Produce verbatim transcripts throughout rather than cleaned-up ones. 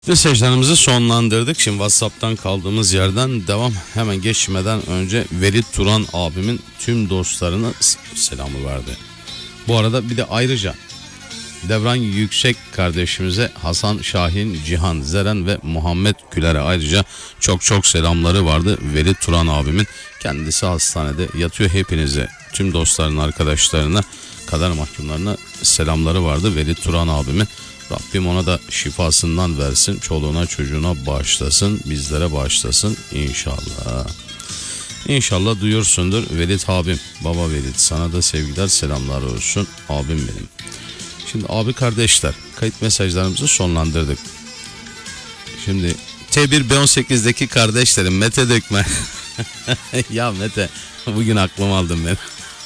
Mesajlarımızı sonlandırdık. Şimdi WhatsApp'tan kaldığımız yerden devam. Hemen geçmeden önce Veli Turan abimin tüm dostlarına selamı verdi. Bu arada bir de ayrıca Devran Yüksek kardeşimize, Hasan Şahin, Cihan Zeren ve Muhammed Güler'e ayrıca çok çok selamları vardı. Veli Turan abimin, kendisi hastanede yatıyor. Hepinize, tüm dostların, arkadaşlarına, kader mahkumlarına selamları vardı Veli Turan abimin. Rabbim ona da şifasından versin, çoluğuna çocuğuna bağışlasın, bizlere bağışlasın inşallah. İnşallah duyursundur Velit abim, baba Velit, sana da sevgiler selamlar olsun abim benim. Şimdi abi kardeşler, kayıt mesajlarımızı sonlandırdık. Şimdi T bir B on sekizdeki kardeşlerim, Mete Dökme. Ya Mete, bugün aklımı aldın ben.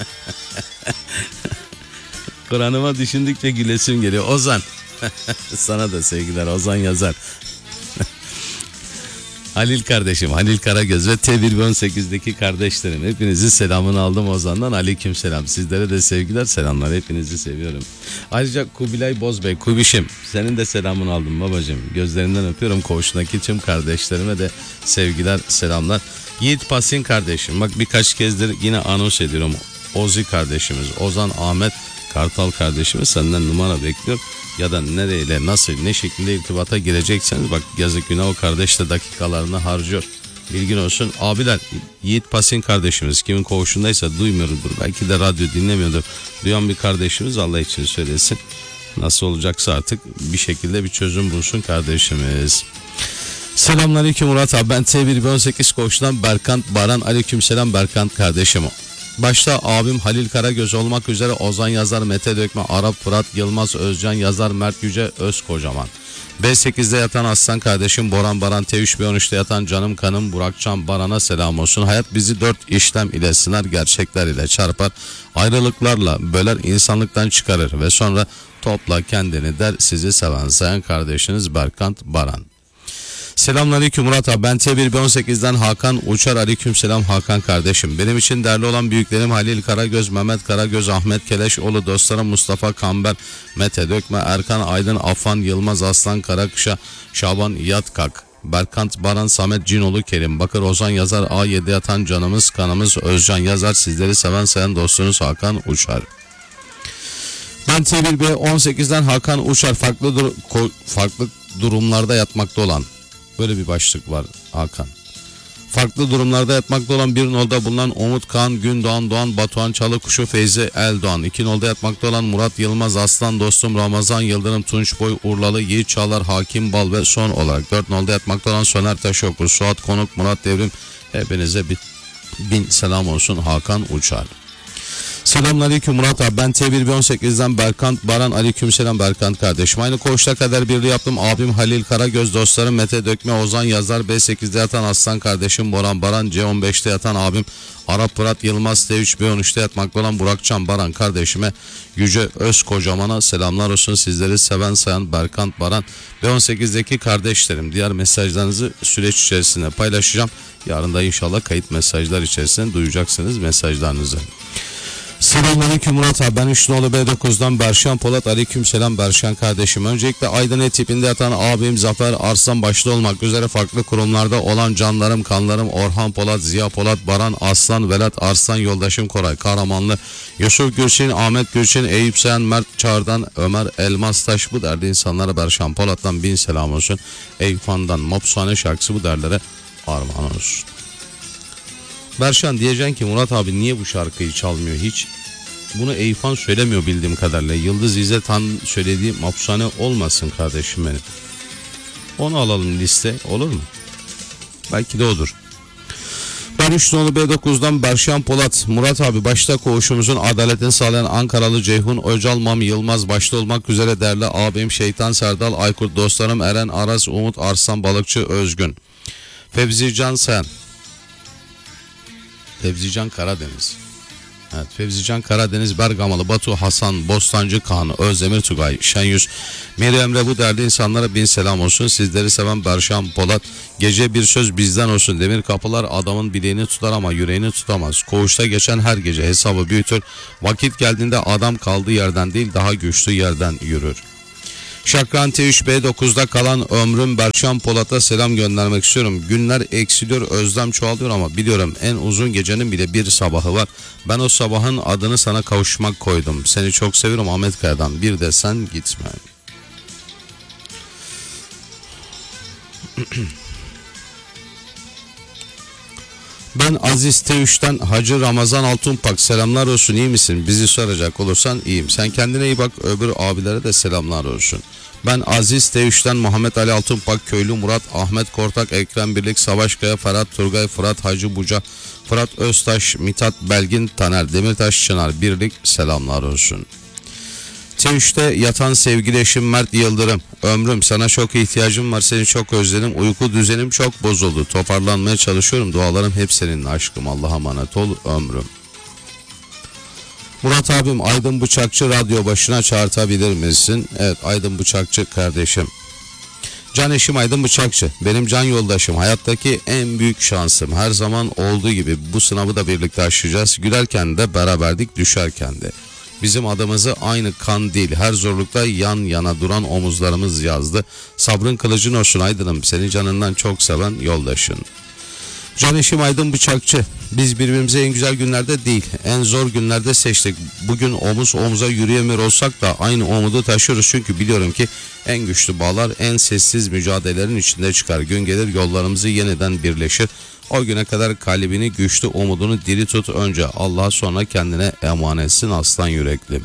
Kur'an'ıma düşündükçe gülesim geliyor. Ozan. Sana da sevgiler, Ozan yazar. Halil kardeşim, Halil Karagöz ve T bir B on sekizdeki kardeşlerim, hepinizin selamını aldım Ozan'dan. Aleyküm selam. Sizlere de sevgiler, selamlar. Hepinizi seviyorum. Ayrıca Kubilay Bozbey, Kubişim, senin de selamını aldım babacığım. Gözlerinden öpüyorum. Koğuştaki tüm kardeşlerime de sevgiler, selamlar. Yiğit Pasin kardeşim, bak birkaç kezdir yine anons ediyorum. Ozi kardeşimiz, Ozan Ahmet Kartal kardeşimiz senden numara bekliyor. Ya da nereyle, nasıl, ne şekilde irtibata girecekseniz, bak yazık günah, o kardeş de dakikalarını harcıyor. Bilgin olsun. Abiler, Yiğit Pasin kardeşimiz kimin koğuşundaysa duymuyordur. Belki de radyo dinlemiyordur. Duyan bir kardeşimiz Allah için söylesin. Nasıl olacaksa artık bir şekilde bir çözüm bulsun kardeşimiz. Selamünaleyküm Murat abi. Ben T bir B on sekiz koğuşundan Berkant Baran. Aleykümselam Berkant kardeşim. Başta abim Halil Karagöz olmak üzere Ozan yazar, Mete Dökme, Arap Fırat, Yılmaz Özcan yazar, Mert Yüce Özkocaman. B sekizde yatan Aslan kardeşim Boran Baran, T üç B on üçte yatan canım kanım Burakcan Baran'a selam olsun. Hayat bizi dört işlem ile sınar, gerçekler ile çarpar, ayrılıklarla böler, insanlıktan çıkarır ve sonra topla kendini der. Sizi seven sayan kardeşiniz Berkant Baran. Selamünaleyküm Murat abi. Ben T bir B on sekizden Hakan Uçar. Aleykümselam Hakan kardeşim. Benim için değerli olan büyüklerim Halil Karagöz, Mehmet Karagöz, Ahmet Keleşoğlu, dostlarım Mustafa Kamber, Mete Dökme, Erkan Aydın, Afan Yılmaz, Aslan Karakışa, Şaban Yatkak, Berkant Baran, Samet Cinoğlu, Kerim Bakır, Ozan yazar, A yedi yatan canımız kanımız Özcan yazar. Sizleri seven sayan dostunuz Hakan Uçar. Ben T bir B on sekizden Hakan Uçar. Farklı dur farklı durumlarda yatmakta olan, böyle bir başlık var Hakan. Farklı durumlarda yatmakta olan bir nolda bulunan Umut Kaan, Gündoğan Doğan, Batuhan Çalıkuşu, Feyzi Eldoğan. İki nolda yatmakta olan Murat Yılmaz, Aslan dostum Ramazan Yıldırım, Tunç Boy Urlalı, Yiğit Çağlar, Hakim Bal ve son olarak dört nolda yatmakta olan Soner Taşokur, Suat Konuk, Murat Devrim. Hepinize bir bin selam olsun Hakan Uçar. Selamünaleyküm Murat abi. Ben T bir B on sekizden Berkant Baran. Aleykümselam Berkant kardeşim. Aynı koğuşta kader birliği yaptım. Abim Halil Karagöz, dostlarım Mete Dökme, Ozan yazar, B sekizde yatan Aslan kardeşim Boran Baran, C on beşte yatan abim Arap Fırat Yılmaz, T üç B on üçte yatmakta olan Burakcan Baran kardeşime, Yüce Özkocaman'a selamlar olsun. Sizleri seven sayan Berkant Baran. B on sekizdeki kardeşlerim, diğer mesajlarınızı süreç içerisinde paylaşacağım. Yarın da inşallah kayıt mesajlar içerisinde duyacaksınız mesajlarınızı. Selamünaleyküm Murat abi. Ben üç nolu B dokuzdan Berşan Polat. Aleykümselam Berşan kardeşim. Öncelikle Aydın tipinde yatan abim Zafer Arslan başta olmak üzere farklı kurumlarda olan canlarım, kanlarım Orhan Polat, Ziya Polat, Baran Aslan, Velat Arslan, yoldaşım Koray Kahramanlı, Yusuf Gülçin, Ahmet Gülçin, Eyüp Sen, Mert Çağr'dan Ömer Elmastaş, bu derdi insanlara Berşan Polat'tan bin selam olsun. Eyüphan'dan Mopsane şarkısı bu derlere armağan olsun. Berşan, diyeceksin ki Murat abi niye bu şarkıyı çalmıyor hiç? Bunu Eyüphan söylemiyor bildiğim kadarıyla. Yıldız İzzet Han söylediği Mapusane olmasın kardeşim benim. Onu alalım liste, olur mu? Belki de odur. Ben üç nolu B dokuzdan Berşan Polat. Murat abi, başta koğuşumuzun adaletini sağlayan Ankaralı Ceyhun Öcalmam Yılmaz başta olmak üzere değerli abim Şeytan Serdal Aykurt, dostlarım Eren Aras, Umut Arslan Balıkçı Özgün, Fevzican Sen, Fevzican Karadeniz. Evet, Fevzican Karadeniz, Bergamalı Batu, Hasan Bostancı, Kaan Özdemir, Tugay Şenyüz, Meri Emre, bu derdi insanlara bin selam olsun. Sizleri seven Berşan Polat. Gece bir söz bizden olsun. Demir kapılar adamın bileğini tutar ama yüreğini tutamaz. Koğuşta geçen her gece hesabı büyütür. Vakit geldiğinde adam kaldığı yerden değil daha güçlü yerden yürür. Şakran T üç B dokuzda kalan ömrüm Berşan Polat'a selam göndermek istiyorum. Günler eksiliyor, özlem çoğalıyor ama biliyorum en uzun gecenin bile bir sabahı var. Ben o sabahın adını sana kavuşmak koydum. Seni çok seviyorum Ahmet Kaya'dan. Bir de sen gitme. Ben Aziz T üçten Hacı Ramazan Altunpak, selamlar olsun, iyi misin? Bizi soracak olursan iyiyim. Sen kendine iyi bak, öbür abilere de selamlar olsun. Ben Aziz T üçten Muhammed Ali Altunpak, Köylü Murat, Ahmet Kortak, Ekrem Birlik, Savaşkaya, Ferhat Turgay, Fırat Hacı Buca, Fırat Öztaş, Mithat Belgin, Taner Demirtaş, Çınar Birlik, selamlar olsun. T üçte yatan sevgili eşim Mert Yıldırım. Ömrüm sana çok ihtiyacım var, seni çok özledim. Uyku düzenim çok bozuldu. Toparlanmaya çalışıyorum. Dualarım hep seninle aşkım. Allah'a emanet ol ömrüm. Murat abim, Aydın Bıçakçı radyo başına çağırtabilir misin? Evet, Aydın Bıçakçı kardeşim. Can eşim Aydın Bıçakçı. Benim can yoldaşım. Hayattaki en büyük şansım. Her zaman olduğu gibi bu sınavı da birlikte aşacağız. Gülerken de beraberdik, düşerken de. Bizim adımızı aynı kan değil, her zorlukta yan yana duran omuzlarımız yazdı. Sabrın kılıcın olsun Aydın'ım, seni canından çok seven yoldaşın. Can eşim Aydın Bıçakçı. Biz birbirimize en güzel günlerde değil, en zor günlerde seçtik. Bugün omuz omuza yürüyemiyor olsak da aynı umudu taşıyoruz. Çünkü biliyorum ki en güçlü bağlar en sessiz mücadelelerin içinde çıkar. Gün gelir yollarımızı yeniden birleşir. O güne kadar kalbini, güçlü umudunu diri tut, önce Allah'a sonra kendine emanetsin aslan yüreklim.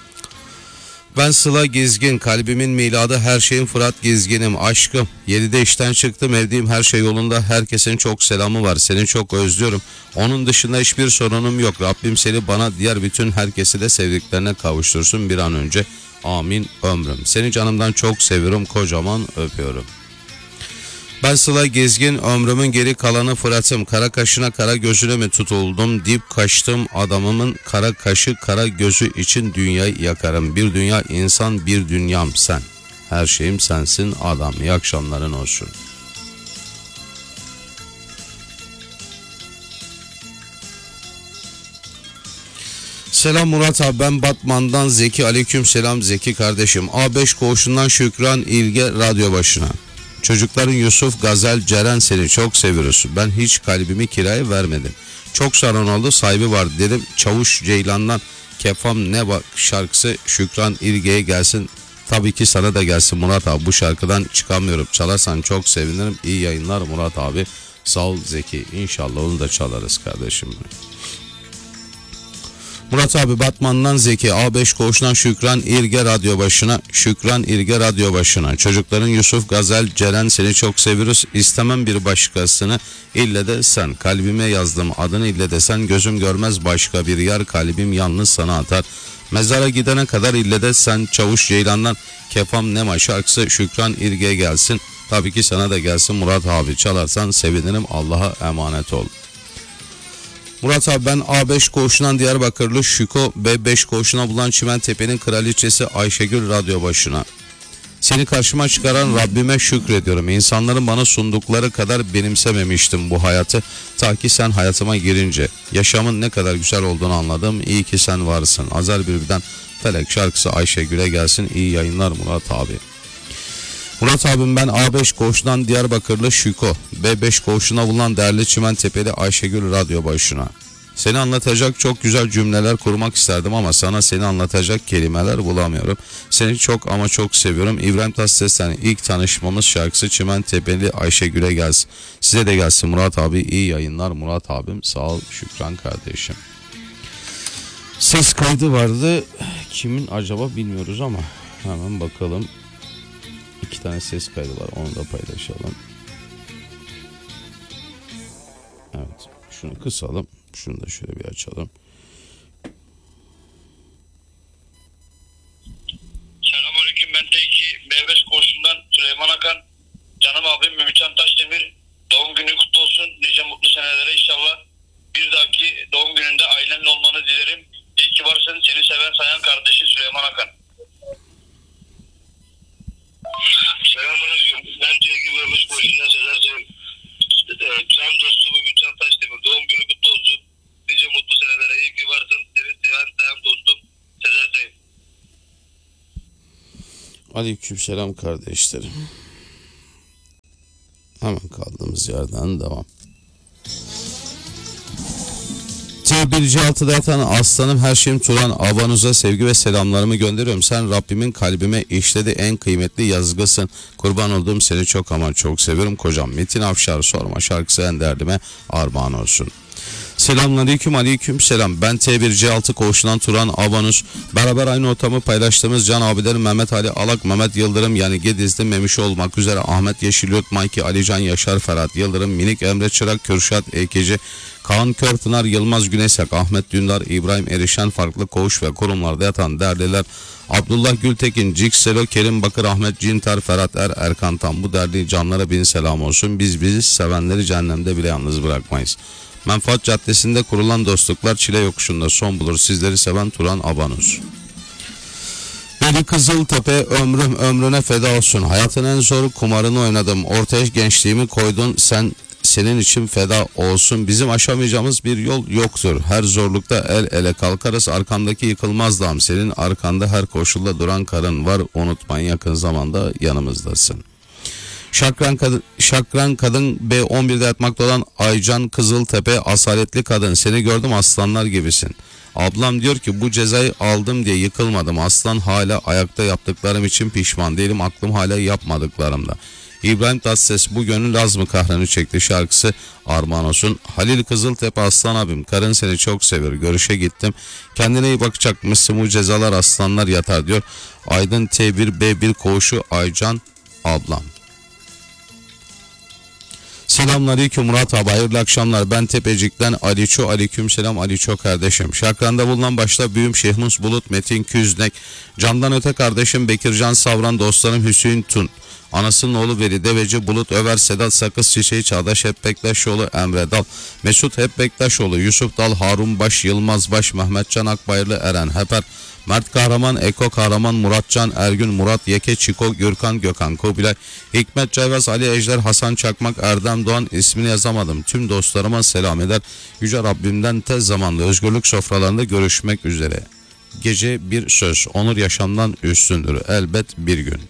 Ben Sıla Gizgin, kalbimin miladı, her şeyin Fırat Gizgin'im, aşkım. yedide işten çıktım, evdeyim, her şey yolunda, herkesin çok selamı var, seni çok özlüyorum. Onun dışında hiçbir sorunum yok. Rabbim seni bana, diğer bütün herkesi de sevdiklerine kavuştursun bir an önce. Amin ömrüm. Seni canımdan çok seviyorum, kocaman öpüyorum. Ben Sıla Gezgin, ömrümün geri kalanı Fırat'ım. Kara kaşına kara gözüne mi tutuldum, deyip kaçtım adamımın kara kaşı kara gözü için dünyayı yakarım. Bir dünya insan, bir dünyam sen. Her şeyim sensin adam. İyi akşamların olsun. Selam Murat abi, ben Batman'dan Zeki. Aleyküm selam Zeki kardeşim. A beş koğuşundan Şükran İlge radyo başına. Çocukların Yusuf, Gazel, Ceren, seni çok seviyoruz. Ben hiç kalbimi kiraya vermedim. Çok saran oldu, sahibi var dedim. Çavuş Ceylan'dan Kefam Ne Bak şarkısı Şükran İlge'ye gelsin. Tabii ki sana da gelsin Murat abi. Bu şarkıdan çıkamıyorum. Çalarsan çok sevinirim. İyi yayınlar Murat abi. Sağ ol Zeki. İnşallah onu da çalarız kardeşim. Murat abi Batman'dan Zeki. A beş koğuşundan Şükran İlge radyo başına. Şükran İlge radyo başına. Çocukların Yusuf, Gazel, Ceren, seni çok seviyoruz. İstemem bir başkasını, ille de sen. Kalbime yazdım adını, ille de sen. Gözüm görmez başka bir yer, kalbim yalnız sana atar. Mezara gidene kadar ille de sen. Çavuş Ceylan'dan Kefam Nema şarkısı Şükran İlge'ye gelsin. Tabii ki sana da gelsin Murat abi. Çalarsan sevinirim. Allah'a emanet ol. Murat abi ben A beş koğuşundan Diyarbakırlı Şüko, B beş koğuşuna bulan Çimentepe'nin kraliçesi Ayşegül radyo başına. Seni karşıma çıkaran Rabbime şükrediyorum. İnsanların bana sundukları kadar benimsememiştim bu hayatı. Ta ki sen hayatıma girince. Yaşamın ne kadar güzel olduğunu anladım. İyi ki sen varsın. Azar Bülbül'den Felek şarkısı Ayşegül'e gelsin. İyi yayınlar Murat abi. Murat abim ben A beş koğuşundan Diyarbakırlı Şüko, B beş koğuşuna bulunan değerli Çimentepe'li Ayşegül radyo başına. Seni anlatacak çok güzel cümleler kurmak isterdim ama sana seni anlatacak kelimeler bulamıyorum. Seni çok ama çok seviyorum. İbrahim Tatlıses'ten ilk tanışmamız şarkısı Çimentepe'li Ayşegül'e gelsin. Size de gelsin Murat abi. İyi yayınlar Murat abim. Sağ ol Şükran kardeşim. Ses kaydı vardı. Kimin acaba bilmiyoruz ama hemen bakalım. İki tane ses kaydı var. Onu da paylaşalım. Evet. Şunu kısalım. Şunu da şöyle bir açalım. Selamünaleyküm. Ben T iki B beş koğuşundan Süleyman Akan. Canım abim Mümitcan Taşdemir. Doğum günü kutlu olsun. Nice mutlu senelere inşallah. Bir dahaki doğum gününde ailenle olmanı dilerim. İyi ki varsın. Seni seven sayan kardeşi Süleyman Akan. Selamünaleyküm. Ben T iki B beş koğuşundan Sezer Sevim. Can dostum Mümitcan Taşdemir. Doğum günü kutlu olsun. Nice mutlu senelere. İyi ki varsın. Seni seven sayan dostum Sezer Sevim. Aleykümselam kardeşlerim. Hemen kaldığımız yerden devam. T bir C altıda yatan aslanım, her şeyim Turan Abanuz'a sevgi ve selamlarımı gönderiyorum. Sen Rabbimin kalbime işledi en kıymetli yazgısın. Kurban olduğum seni çok ama çok seviyorum. Kocam Metin Afşar sorma şarkısı en derdime armağan olsun. Selamünaleyküm, aleyküm selam. Ben T bir C altı koğuşundan Turan Abanuz. Beraber aynı ortamı paylaştığımız can abilerim Mehmet Ali Alak, Mehmet Yıldırım yani Gedizli Memiş olmak üzere Ahmet Yeşilyurt, Mayki, Alican Yaşar, Ferhat Yıldırım, Minik Emre Çırak, Kürşat Ekeci, Kaan Körpınar, Yılmaz Güneşak, Ahmet Dündar, İbrahim Erişen, farklı koğuş ve kurumlarda yatan değerliler Abdullah Gültekin, Cikselo, Kerim Bakır, Ahmet Cintar, Ferhat Er, Erkan Tam, bu değerli canlara bin selam olsun. Biz bizi sevenleri cehennemde bile yalnız bırakmayız. Menfaat Caddesi'nde kurulan dostluklar çile yokuşunda son bulur. Sizleri seven Turan Abanuz. Beni Kızıltepe, ömrüm ömrüne feda olsun. Hayatın en zor kumarını oynadım. Ortaya gençliğimi koydun. Sen senin için feda olsun. Bizim aşamayacağımız bir yol yoktur. Her zorlukta el ele kalkarız. Arkandaki yıkılmaz dağım. Senin arkanda her koşulda duran karın var. Unutmayın, yakın zamanda yanımızdasın. Şakran kadın, Şakran kadın B on birde yatmakta olan Aycan Kızıltepe, asaletli kadın, seni gördüm aslanlar gibisin. Ablam diyor ki bu cezayı aldım diye yıkılmadım. Aslan hala ayakta, yaptıklarım için pişman değilim. Aklım hala yapmadıklarımda. İbrahim Tatlıses, bu gönül az mı kahrını çekti şarkısı armağan olsun. Halil Kızıltepe, aslan abim, karın seni çok seviyor. Görüşe gittim. Kendine iyi bakacakmışsın, bu cezalar aslanlar yatar diyor. Aydın T bir B bir koğuşu Aycan ablam. Selamünaleyküm Murat abi, hayırlı akşamlar. Ben Tepecik'ten Aliço, aleykümselam Aliço kardeşim. Şakran'da bulunan başta büyüm Şehmus Bulut, Metin Küznek, Candan Öte kardeşim Bekircan Savran, dostlarım Hüseyin Tun, anasının oğlu Veli Deveci, Bulut Över, Sedat Sakız Çiçeği, Çağdaş Hep Bektaşoğlu, Emre Dal, Mesut Hep Bektaşoğlu, Yusuf Dal, Harun Baş, Yılmaz Baş, Mehmetcan Akbayırlı, Eren Heper, Mert Kahraman, Eko Kahraman, Muratcan Ergün, Murat Yeke, Çiko, Gürkan, Gökhan Kubilay, Hikmet Cayvaz, Ali Ejder, Hasan Çakmak, Erdem Doğan, ismini yazamadım. Tüm dostlarıma selam eder. Yüce Rabbimden tez zamanda özgürlük sofralarında görüşmek üzere. Gece bir söz, onur yaşamdan üstündür. Elbet bir gün.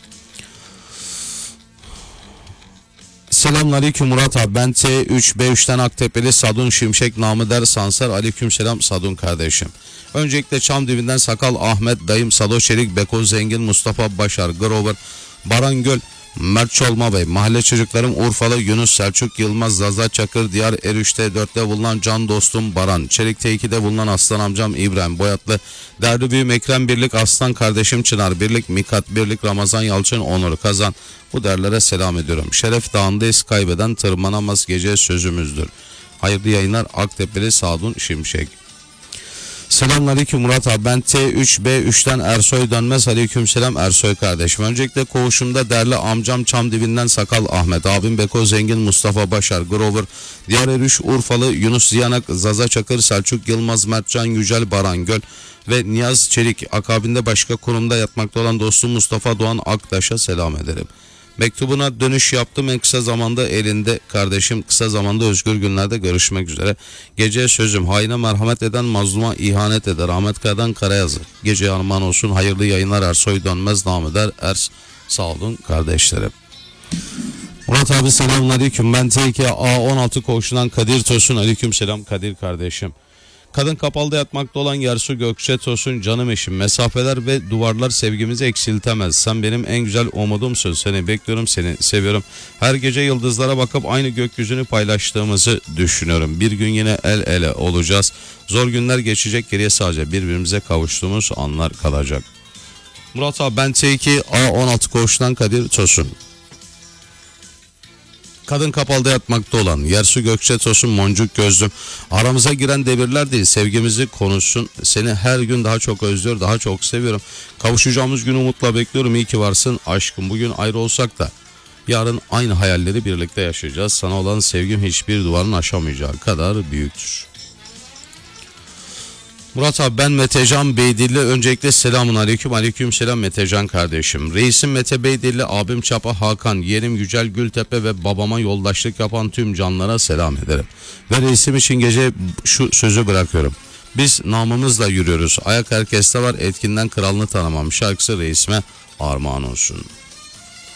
Selamünaleyküm Murat abi, ben T üç B üçten Aktepe'li Sadun Şimşek namı der Sansar, aleykümselam Sadun kardeşim. Öncelikle Çamdibi'nden Sakal Ahmet, dayım Sado Çelik, Beko Zengin, Mustafa Başar, Grover, Baran Göl, Mert Çolma Bey, mahalle çocuklarım Urfalı Yunus, Selçuk Yılmaz, Zaza Çakır, Diyar Erüş'te dörtte bulunan can dostum Baran, Çelik'te ikide bulunan aslan amcam İbrahim Boyatlı, Derdi Büyüm Ekrem Birlik, aslan kardeşim Çınar Birlik, Mikat Birlik, Ramazan Yalçın, Onur Kazan, bu derlere selam ediyorum. Şeref Dağı'ndayız, kaybeden tırmanamaz gece sözümüzdür. Hayırlı yayınlar Aktepe'li Sadun Şimşek. Selamünaleyküm Murat abi, ben T üç B üçten Ersoy Dönmez, aleykümselam Ersoy kardeşim. Öncelikle koğuşumda değerli amcam Çamdibi'nden Sakal Ahmet, abim Beko Zengin, Mustafa Başar, Grover, Diyar Erüş, Urfalı Yunus Ziyanak, Zaza Çakır, Selçuk Yılmaz, Mertcan Yücel, Baran Göl ve Niyaz Çelik, akabinde başka konumda yatmakta olan dostum Mustafa Doğan Aktaş'a selam ederim. Mektubuna dönüş yaptım en kısa zamanda elinde kardeşim, kısa zamanda özgür günlerde görüşmek üzere. Gece sözüm, haine merhamet eden mazluma ihanet eder. Ahmet Kaya'dan Karayazı. Gece armağan olsun, hayırlı yayınlar Ersoy Dönmez nam eder Ers. Sağ olun kardeşlerim. Murat abi selamünaleyküm, ben T iki A on altı koğuşundan Kadir Tosun, aleykümselam Kadir kardeşim. Kadın kapalıda yatmakta olan Yersu Gökçe Tosun, canım eşim, mesafeler ve duvarlar sevgimizi eksiltemez. Sen benim en güzel umudumsun, seni bekliyorum, seni seviyorum. Her gece yıldızlara bakıp aynı gökyüzünü paylaştığımızı düşünüyorum. Bir gün yine el ele olacağız. Zor günler geçecek, geriye sadece birbirimize kavuştuğumuz anlar kalacak. Murat abi, ben T iki A on altı koğuşundan Kadir Tosun. Kadın kapalıda yatmakta olan Yersu Gökçe Tosun, Moncuk Gözlüm, aramıza giren devirler değil, sevgimizi konuşsun. Seni her gün daha çok özlüyor, daha çok seviyorum. Kavuşacağımız günü umutla bekliyorum. İyi ki varsın aşkım. Bugün ayrı olsak da yarın aynı hayalleri birlikte yaşayacağız. Sana olan sevgim hiçbir duvarın aşamayacağı kadar büyüktür. Murat abi, ben Metecan Beydilli. Öncelikle selamun aleyküm, aleyküm selam Metecan kardeşim. Reisim Mete Beydilli, abim Çapa Hakan, yeğenim Yücel Gültepe ve babama yoldaşlık yapan tüm canlara selam ederim. Ve reisim için gece şu sözü bırakıyorum. Biz namımızla yürüyoruz. Ayak herkeste var, etkinden kralını tanımam. Şarkısı reisime armağan olsun.